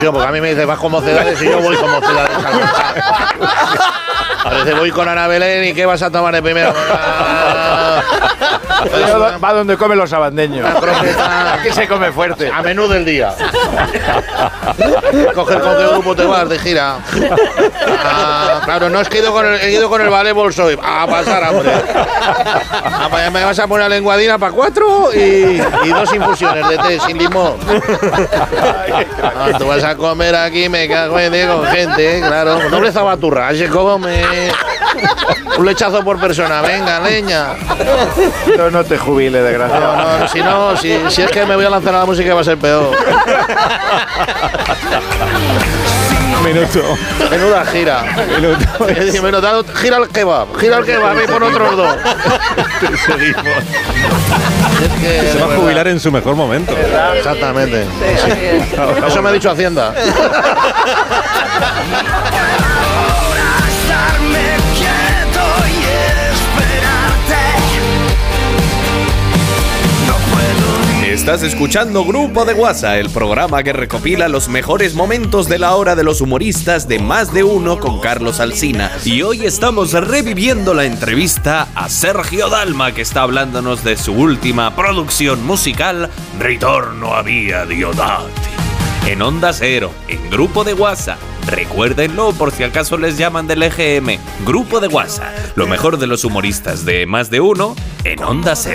Porque a mí me dice, vas como Cedales y yo voy como Cedales. Parece voy con Ana Belén y ¿qué vas a tomar de primero? Va donde comen los sabandeños. Aquí se come fuerte. A menú del día. Coger con qué grupo te vas de gira. Claro, no es que he ido con el ballet Bolshoi. A pasar, hombre. Me vas a poner lenguadina para 4 y 2 infusiones de té sin limón. Tú vas a comer aquí, me cago en con gente, claro. Noble zabaturra, se come. Un lechazo por persona, venga, leña. No te jubiles, desgraciado. Si es que me voy a lanzar a la música va a ser peor. Minuto. Menuda gira. Minuto. Gira el kebab y pon otros 2. Seguimos. Es que, se va a jubilar en su mejor momento. Exactamente. Sí. Eso me ha dicho Hacienda. Estás escuchando Grupo de WhatsApp, el programa que recopila los mejores momentos de la hora de los humoristas de Más de Uno con Carlos Alsina. Y hoy estamos reviviendo la entrevista a Sergio Dalma, que está hablándonos de su última producción musical, Ritorno a Via Diodati. En Onda Cero, en Grupo de WhatsApp. Recuérdenlo por si acaso les llaman del EGM. Grupo de WhatsApp, lo mejor de los humoristas de Más de Uno en Onda Cero.